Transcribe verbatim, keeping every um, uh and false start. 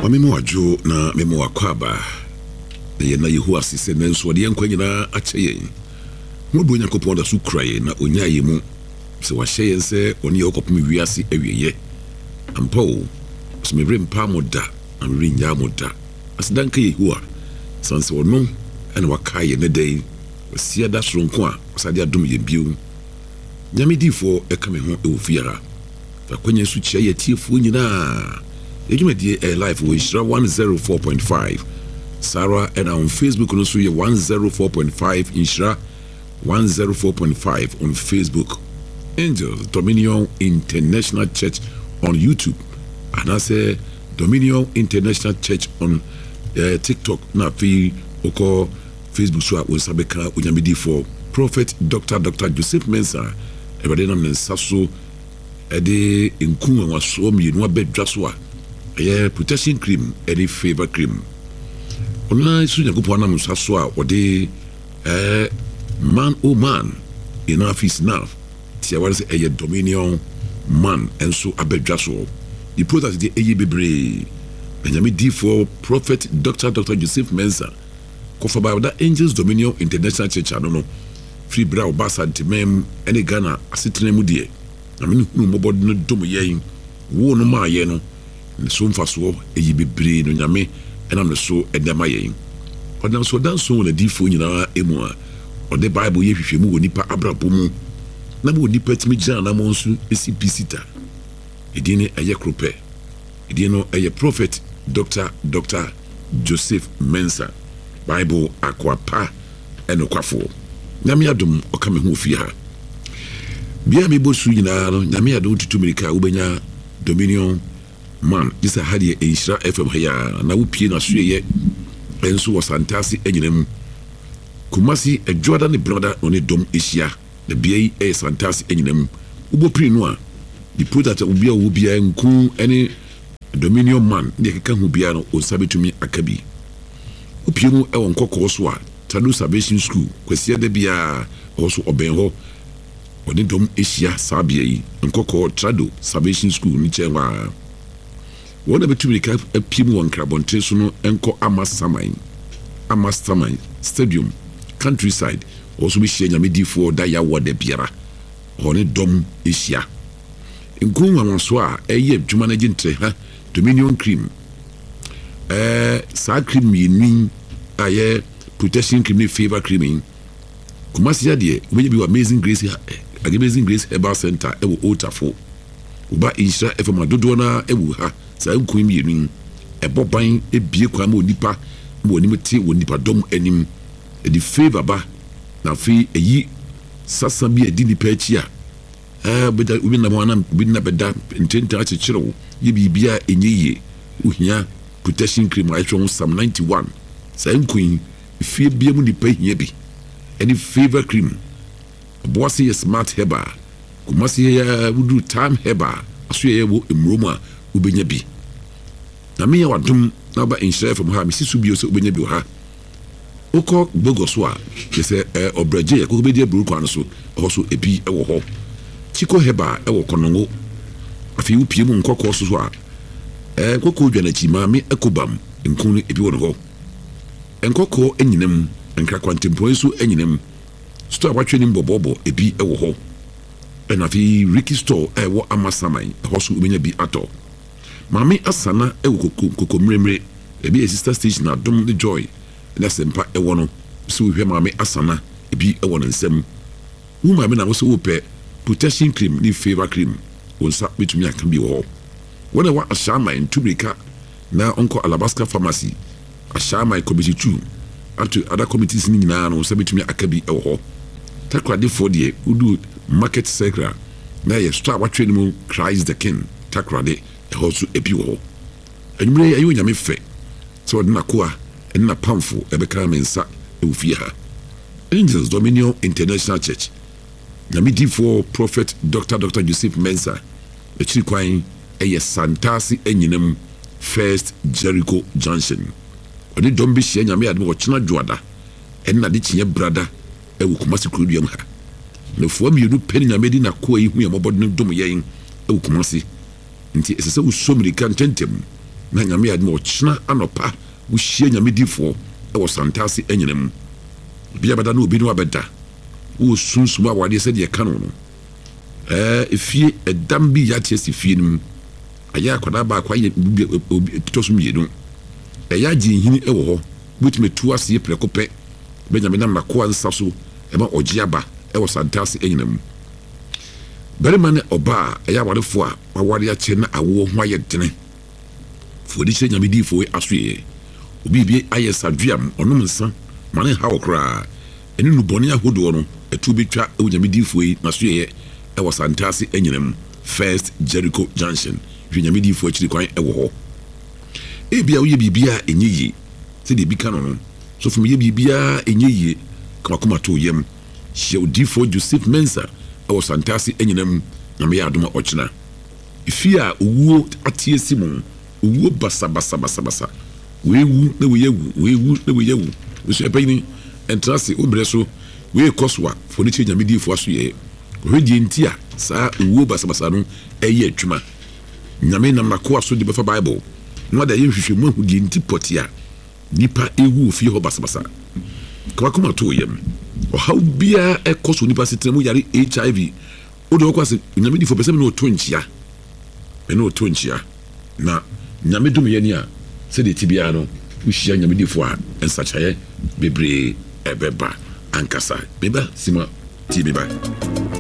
Wamemo ajo na memo wakwaba ye na yehu asise nenso wode yankwa nyina akyeye mo bo Nyankopɔn da so kraye na onyaye mu se wahye yense oni ye okopem wiase awieye ampo so mebre mpa moda amre nya moda asidanka yehu a sanse wono ene wakaye ne dai wasia da soronko a osade adom ye biu nyamedifo eka me ho ewofiara fa kwenye su chia ye tiefo nyina ejumedie e live we shira one oh four point five Sarah and on Facebook no so ye one oh four point five Inshira one oh four point five on Facebook. Angels Dominion International Church on YouTube, and I say Dominion International Church on uh, TikTok na fi oko Facebook so we sabeka unyamidi for Prophet Doctor Doctor Joseph Mensah everybody na mensaso ede nkunwa waso mi no abedwa so a eh protection cream ede favor cream ona isu Nyankopɔn na mensaso a ode eh man oh man enough is enough tia wale se eye Dominion man enso abedwa so the product de eye bebre Benjamin D for Prophet Doctor Doctor Joseph Mensah kofa ba da Angels Dominion International Church anono free bra obasa ntemem ene Ghana asetena mu de na me nu mobod no dom yen wo no ma ye no so mfaso eye bebre no nyame enam ne so edema yen odam so dan so na difo nyina emu a ode Bible ye hwehwemu woni pa abrabo mu na bo nipa timi gina na mo nso esi pisita edine eye krope edine no eye Prophet Doctor Doctor Joseph Mensah Bible akwapa eno kwafo nyame adom okame ho ofie ha bia me bosu nyina no nyame adom tutumirika ubenya Dominion man disa hadi Inshira F M haya na wupie na so ye enso wasantase enyinam Kumasi adwoda ne brother oni dom ehia na bia yi e santase enyinam ubo pri no a the product ubia wo bia nku ene Dominion man de keka hu bia no osabetumi akabi upie mu e won kokko so a Trado Salvation School kwesi de bia also obenho oni dom ehia sabia yi nkokko Trado Salvation School ni chenwa wona betumi ka apie mu won krabonte so no enko amasaman amasaman stadium countryside also be share nyamedi for da ya wode biara oni dom ehia nkunwa nso a eye adwuma na gintre ha Dominion cream eh sa cream yini aye protection cream ni favor cream Kumasi ya de we be Amazing Grace Amazing Grace Herbal Center e wo Otafo uba Inshira F M dodo na e wo ha sa nkun yini e boban e bie kwa ma onipa ma onimte wonipa dom anim e di favor ba na fi eyi sasa bi edi nipa echi a eh beda ubi na mwana ubi na beda intenta a chechiro ye bibia enyeye uhia protection cream a etwo Psalm ninety-one sa nkun fi bia mu nipa hia bi any favor cream boase ye smart herbal Kumasi ya wudu time herbal aso ye wo emroma ubenya bi na me ya wadum na ba Inshira from ha misisu bi o se ubenya bi ha oko bogoso a ye se obraje ya ko be dia buru kwan so also ebi e wo ho chiko heba e wo konongo afi upie mu nkokko so so a eh kokko dwana chi ma me ekobam nkunu ebi wo no ho nkokko enyinam nkra kwantempo so enyinam sto abatwe ni bobobo ebi e wo ho na fi Ricky store e wo amasaman ho so ubenya bi ato mami asana e wo kokko kokko mremre ebi sister station na dom the joy na sempa e wono so hwe mami asana ebi e wono nsem wo mami na wo so wo pe protection cream ni favor cream wonsa betumi aka bi wo wona wa ashama in Tubika na onko Alabaska pharmacy ashama committee two atu other committees ni nyina no so betumi aka bi e wo takrade for de udu market sector na ye start watwe ni mu Christ the King takrade e ho so ebi wo enumre ayo nyame fe so na koa na pamfo ebeka mensa e ofie ha Angels Dominion International Church nyamedi for Prophet Doctor Doctor Joseph Mensah e chiri kwan eye santasi enyinam First Jericho Junction odi dom bi hia nyame ade wo chena dwoada en na de chiye brada e wo Kumasi kuruduam ha na fo mi du pen nyamedi na ko yi hu ye mobod no dom yen e wo Kumasi nti esese wo somri kan tentem na nyame ade mo chena anopa wo hie nyame difo e wo santase enyinam bia bada na obi no abeda wo sunsum awade se de ka no no eh efie edam bi ya tie se fie nim aya akwada ba akwa ye toso mienu e ya gi hini e wo ho butime tu ase prekope benyame na mako ansa so e ma ogia ba e wo santase enyinam bere mane oba e ya wadefo a awade ya che na awo ho aye dene fodi che nyame di fo asoye obi bi aye sadwiam onum nsa mane ha okra eni nu boni ahodo no etu betwa e nyame di fo yi nasoye e wo santase enyinam First Jericho Junction nyame di fo akiri kwan e wo ho e bia wo ye bibia enyeyi se de bi ka no so fo me ye bibia enyeyi kama kuma to yem hye odi fo Joseph Mensa e wo santase enyinam nyame ya adoma ochina ifia owuo atie simon owuo basa basa basa basa wewu na we yewu wewu na we yewu so epani entrance obre so we koswa fo ni che nyame di fo aso ye ohedi ntia sa owuo basa basa no eye atwuma nyame nam na ko aso de befa bible no da ye hwehwe mu ahudi nti potia nipa ewu fi ho basa basa kwa kuma to yem o how bia e koso nipa sitremu yare H I V o do kwase nyame di fo pese me no to nchia me no to nchia na nyame dum ye ni a se de tibia no uhia nyame di fo a ensachaye bebre ebeba ankasa beba sima ti beba